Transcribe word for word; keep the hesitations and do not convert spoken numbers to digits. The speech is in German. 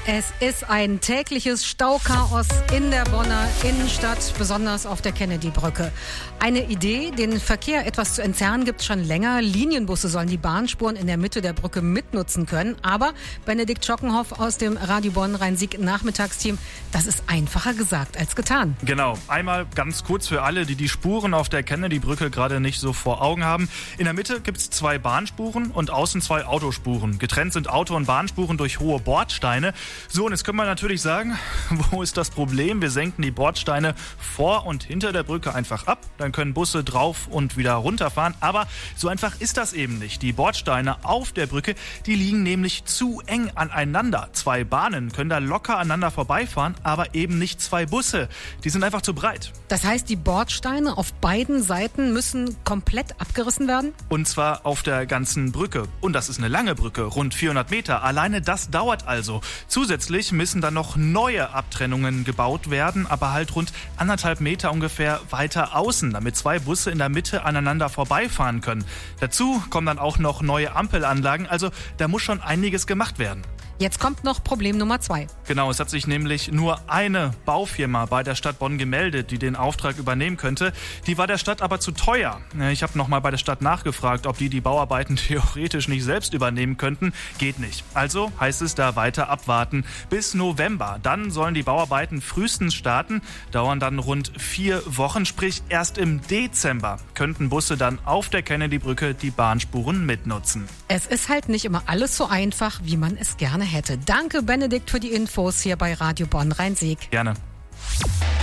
Es ist ein tägliches Stauchaos in der Bonner Innenstadt, besonders auf der Kennedy-Brücke. Eine Idee, den Verkehr etwas zu entzerren, gibt es schon länger. Linienbusse sollen die Bahnspuren in der Mitte der Brücke mitnutzen können. Aber Benedikt Schockenhoff aus dem Radio Bonn Rhein-Sieg-Nachmittagsteam, das ist einfacher gesagt als getan. Genau. Einmal ganz kurz für alle, die die Spuren auf der Kennedy-Brücke gerade nicht so vor Augen haben. In der Mitte gibt es zwei Bahnspuren und außen zwei Autospuren. Getrennt sind Auto- und Bahnspuren durch hohe Bordsteine. So, und jetzt können wir natürlich sagen, wo ist das Problem? Wir senken die Bordsteine vor und hinter der Brücke einfach ab. Dann können Busse drauf und wieder runterfahren. Aber so einfach ist das eben nicht. Die Bordsteine auf der Brücke, die liegen nämlich zu eng aneinander. Zwei Bahnen können da locker aneinander vorbeifahren, aber eben nicht zwei Busse. Die sind einfach zu breit. Das heißt, die Bordsteine auf beiden Seiten müssen komplett abgerissen werden? Und zwar auf der ganzen Brücke. Und das ist eine lange Brücke, rund vierhundert Meter. Alleine das dauert also. Zusätzlich müssen dann noch neue Abtrennungen gebaut werden, aber halt rund anderthalb Meter ungefähr weiter außen, damit zwei Busse in der Mitte aneinander vorbeifahren können. Dazu kommen dann auch noch neue Ampelanlagen, also da muss schon einiges gemacht werden. Jetzt kommt noch Problem Nummer zwei. Genau, es hat sich nämlich nur eine Baufirma bei der Stadt Bonn gemeldet, die den Auftrag übernehmen könnte. Die war der Stadt aber zu teuer. Ich habe nochmal bei der Stadt nachgefragt, ob die die Bauarbeiten theoretisch nicht selbst übernehmen könnten. Geht nicht. Also heißt es da weiter abwarten bis November. Dann sollen die Bauarbeiten frühestens starten, dauern dann rund vier Wochen. Sprich, erst im Dezember könnten Busse dann auf der Kennedy-Brücke die Bahnspuren mitnutzen. Es ist halt nicht immer alles so einfach, wie man es gerne hätte. Danke, Benedikt, für die Infos hier bei Radio Bonn Rhein-Sieg. Gerne.